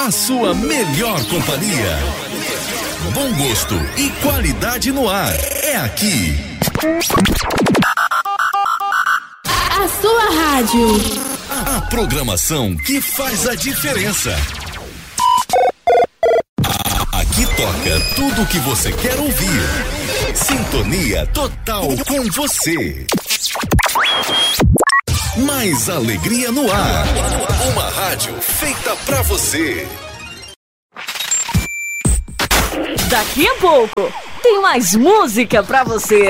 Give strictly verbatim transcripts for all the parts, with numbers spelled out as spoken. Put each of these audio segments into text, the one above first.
a sua melhor companhia. Bom gosto e qualidade no ar. É aqui. A sua rádio. A programação que faz a diferença. Aqui toca tudo o que você quer ouvir. Sintonia total com você. Mais alegria no ar. Uma rádio feita pra você. Daqui a pouco tem mais música pra você.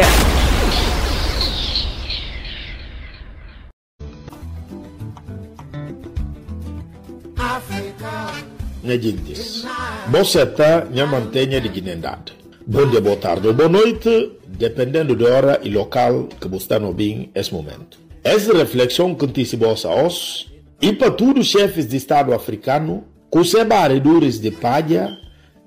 Minha gente, você está minha mantenha de dignidade. Bom dia, boa tarde ou boa noite, dependendo da hora e local que você está ouvindo nesse momento. Essa reflexão que te bossa hoje e para todos os chefes de Estado africano, com os barredores de palha,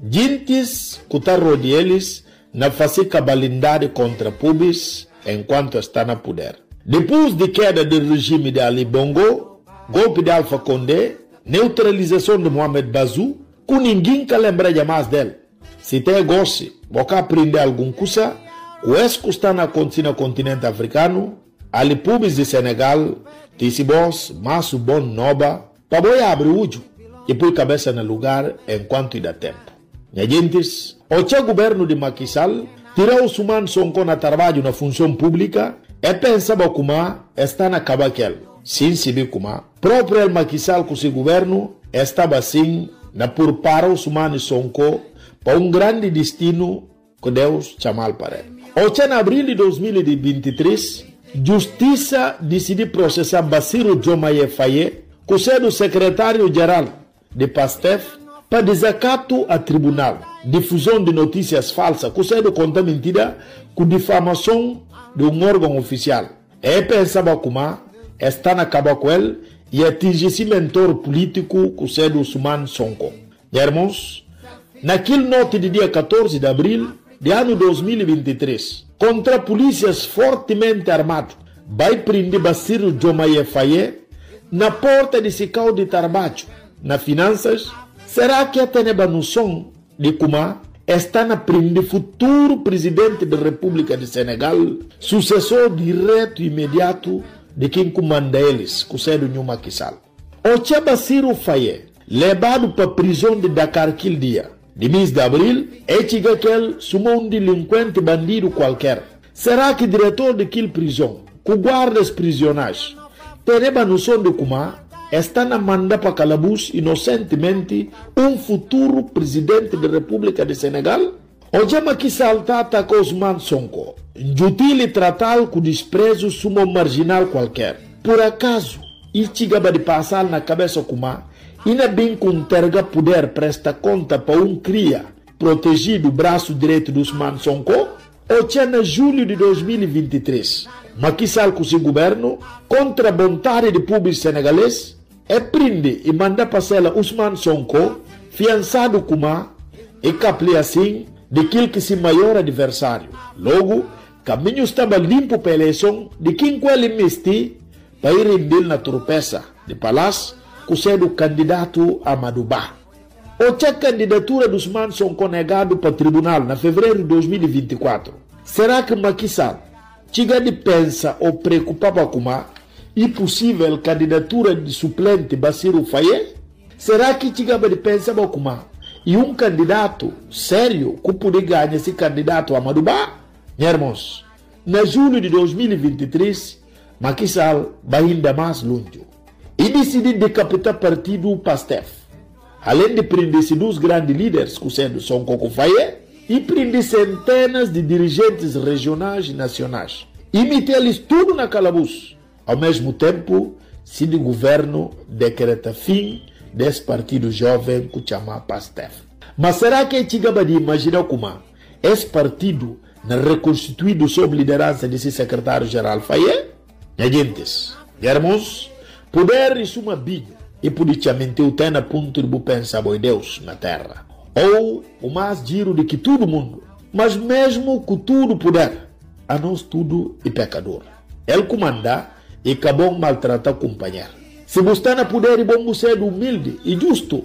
gentes que estão rodeados na fazer cabalindade contra pubis enquanto está na poder. Depois de queda do regime de Ali Bongo, golpe de Alpha Condé, neutralização de Mohamed Bazoum, que ninguém que lembra mais dele. Se tem gosto, você aprender alguma coisa, o esse que está acontecendo no continente africano, ali pubis de Senegal, Tissibos, Masso Bon Noba, para boi abrir o olho e pôr cabeça no lugar enquanto dá tempo. Minha gentes, o governo de Macky Sall tirou o Suman Sonko na trabalho na função pública e pensava como está na cabaquel. Sim, se vê como próprio Macky Sall com seu governo estava assim na por para o Suman Sonko para um grande destino que Deus chamou para ele. O em abril de dois mil e vinte e três, Justiça decidiu processar Bassirou Diomaye Faye, que é o secretário-geral de PASTEF, para desacato a tribunal, difusão de notícias falsas, que é o conta mentira, com difamação de um órgão oficial. E pensava como está na caba com ele e atingir esse mentor político, que é o Suman Sonko. Irmãos, naquele noite de dia quatorze de abril de ano dois mil e vinte e três, contra polícias fortemente armados, vai prender Bassirou Diomaye Faye na porta de Sicau de trabalho, na finanças. Será que a teneba noção de como está na prender futuro presidente da República de Senegal, sucessor direto e imediato de quem comanda eles, que é o Macky Sall? O tia Bassirou Faye, levado para a prisão de Dakar aquele dia, de mês de abril, é que aquele sumou um delinquente bandido qualquer. Será que o diretor daquela prisão, que guarda os prisioneiros, tem a noção de como está na manda para calabouço inocentemente um futuro presidente da República de Senegal? O Macky Sall atacou Ousmane Sonko, injutil tratá-lo com desprezo sumo marginal qualquer. Por acaso, e chegava de passar na cabeça como ainda bem que um terga poder presta conta para um cria protegido o braço direito do Ousmane Sonko? Ou tinha em julho de dois mil e vinte e três, Macky Sall com seu governo, contra a vontade de público senegalês, é prende e manda passar Ousmane Sonko, fiançado com uma, e capli assim, daquele que se maior adversário. Logo, caminho estava limpo para a eleição de quem com ele mesti para ir render na tropeça de palácio, que é o candidato Amadou Ba. O tinha candidatura dos Ousmane Sonko negado para o tribunal na fevereiro de dois mil e vinte e quatro. Será que Macky Sall chega de pensa ou preocupava com a impossível candidatura de suplente Bassirou Faye? Será que chega de pensar com a e um candidato sério que poderia ganhar esse candidato Amadou Ba? Meus irmãos, na julho de dois mil e vinte e três, Macky Sall vai ainda mais longe e decidiu decapitar o partido PASTEF. Além de prender dois grandes líderes, que sendo Sonko Faye, e prender centenas de dirigentes regionais e nacionais. E meter-lhes tudo na calabouço. Ao mesmo tempo, se o governo decreta fim desse partido jovem que chama PASTEF. Mas será que é chegava de imaginar como esse partido não reconstituído sob liderança desse secretário-geral Faye? Minha gentes, irmãos, poder isso uma binha e politicamente o tem a ponto de pensar em Deus na terra. Ou o mais giro de que todo mundo, mas mesmo com tudo poder, a nós tudo é pecador. Ele comanda e acabou maltratar o companheiro. Se você está na poder e bom você é humilde e justo,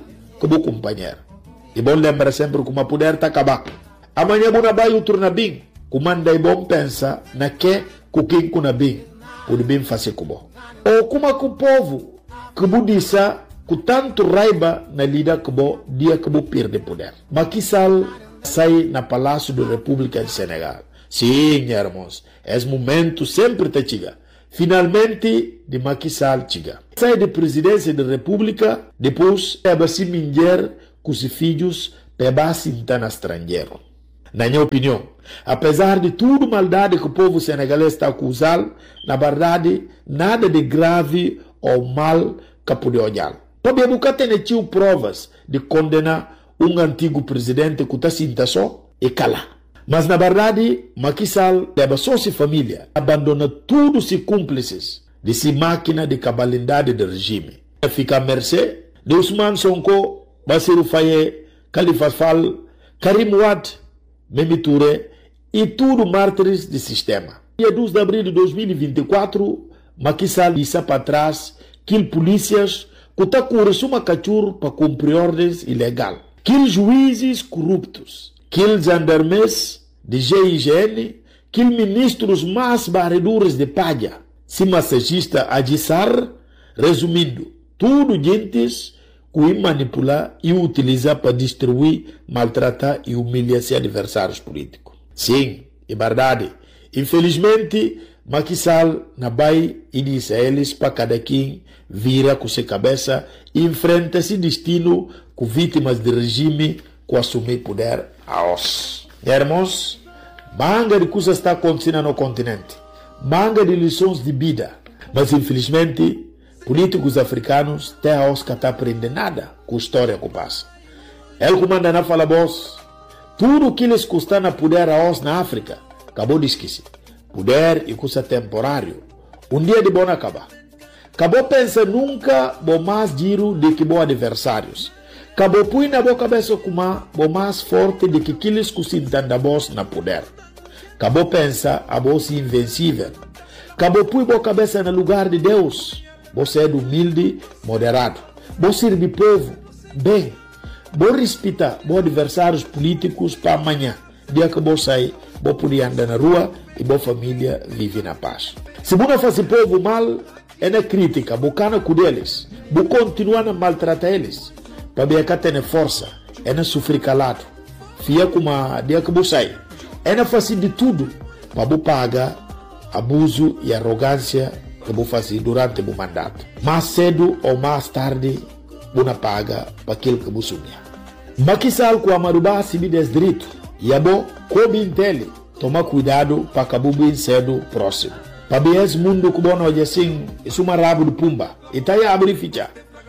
como companheiro. E bom lembra sempre que uma poder está acabar. Amanhã bom vai outro na bem. Comanda e bom pensa na que com quem com na bem. Pode bem fazer como. Ou como que o povo que budissa com tanto raiva na lida que bo dia que bo perde poder. Macky Sall sai na Palácio da República de Senegal. Sim, irmãos, esse momento sempre te chega. Finalmente, de Macky Sall chega. Sai da presidência da República, depois é se minger com os filhos para se entrar no estrangeiro. Na minha opinião, apesar de tudo maldade que o povo senegalês está acusando, na verdade, nada de grave ou mal que pode olhar. Porque nunca tem tido provas de condenar um antigo presidente que está sinta só e cala. Mas na verdade, Macky Sall leva só sua família, abandona todos os cúmplices de sua máquina de cabalidade do regime. Fica à mercê de Ousmane Sonko, Bassirou Faye, Khalifa Sall, Karim Wade, Mimi Touré e tudo mártires do sistema. Dia dois de abril de dois mil e vinte e quatro, Macky Sall disse para trás que polícias que estão com uma cachorro para cumprir ordens ilegais. Que juízes corruptos, que gendarmes de G I G N, que ministros mais barredores de palha, se massagista Adissar, resumindo, tudo gentes que manipular e utilizar para destruir, maltratar e humilhar seus adversários políticos. Sim, é verdade. Infelizmente, Macky Sall na vai e diz a eles para cada quem vira com sua cabeça e enfrenta esse destino com vítimas do regime que assumir poder a os. Irmãos, manga de coisas está acontecendo no continente, manga de lições de vida, mas infelizmente políticos africanos até a os que estão aprendendo nada com a história que passa. Ele comanda na fala boss, tudo que eles custaram a poder a os na África, acabou de esquecer. Poder e custa temporário. Um dia de bom acabar. Acabou pensa nunca bom mais giro de que bom adversários. Acabou põe na boa cabeça como bom mais forte de que aqueles que se entendem boss na poder. Acabou pensa a boss invencível. Acabou põe boa cabeça no lugar de Deus. Você é humilde, moderado. Você serve povo, bem. Você respeita bom adversários políticos para amanhã. Dia que você sair, você poder andar na rua e boa família vive na paz. Se você faz o povo mal, é na crítica, bocana com eles, você continua a maltratar eles, para ver que tem força, é na sofrer calado, fia como a dia que você sai, é na fazer de tudo, para você pagar abuso e arrogância que você faz durante o mandato. Mais cedo ou mais tarde, você paga para aquilo que você sonha. Macky Sall com a Maruba se diz direito, e a bom, como entende, toma cuidado para que o bem cedo próximo. Para ver esse mundo que bom hoje assim, isso é uma rabo de pumba. E está aí a abrir ficha.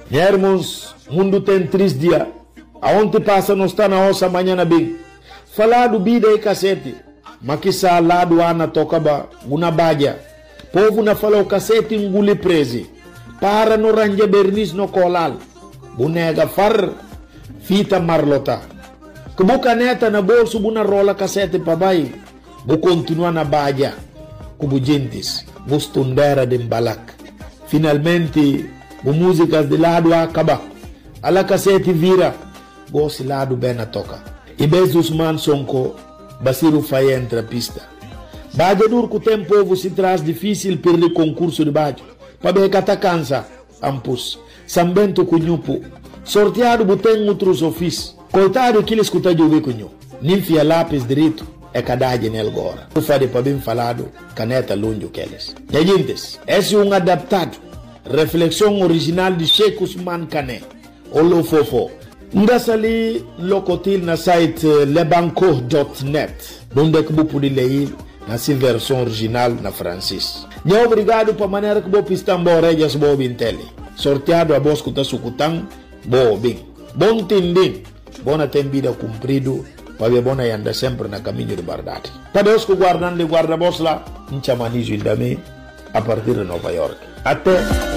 Irmãos, o mundo tem três dias. Aonde passa não está na ossa amanhã na bem. Falar do vida e cacete. Macky Sall lá do Ana toca uma badia. Povo na fala o cacete engole prese. Para no range bernis no colal. Bonega far, fita marlota. Que boca neta na bolso, buna rola cacete para baixo. Vou continuar na badia. Como gentes, vou estudar de balak. Finalmente, vou músicas de lado a acabar. A la cacete vira, vou se lado bem na toca. E beijo Ousmane Sonko, Bassirou Faye entra a pista. Badia dur que o tempo se traz difícil perder concurso de badia. Para ver que está cansa, ampus. Sambento cunhupo. Sorteado botem outros ofícios. Coitado que ele escuta de ouvir cunhu. Ninfia lápis direito. É cadade nele agora. Eu falei para bem falado, caneta longe que eles. E gente, esse é um adaptado. Reflexão original de Sheikh Ousmane Kane. Olo fofo. Ndassa ali locotil na site lebanco ponto net. Onde é que você pode ler na sua versão original na francês. E obrigado para a maneira que você está embora e as boas intele. Sorteado a voz que está sucutando, bom bem. Bom entender. Bona tem vida cumprido. Para ver bona anda sempre na caminho de verdade. Para Deus que guardando de guarda-voz lá, um chamanizo também a partir de Nova York. Até